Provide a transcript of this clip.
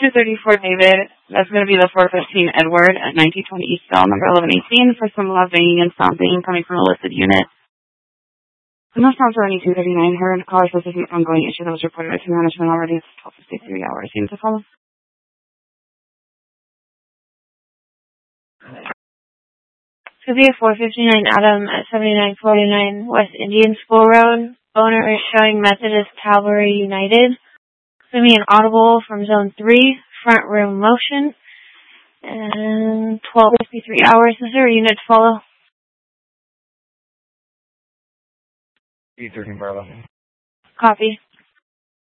234 David. That's going to be the 415 Edward at 1920 East Cell, number 1118, for some loud banging and stomping coming from a listed unit. The no sounds are only 239. Her caller says this is an ongoing issue that was reported to management already. It's 12:53 hours. Seems to follow. Could be a 459 Adam at 7949 West Indian School Road. Owner is showing Methodist Cavalry United. Could be an audible from Zone 3, front room motion. And 12:53 hours. Is there a unit to follow? E13 Barlow. Copy.